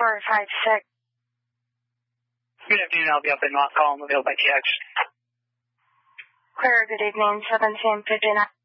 456. Good afternoon, I'll be up in Mock Call. I'm available by TX. Clear, good evening, 1759.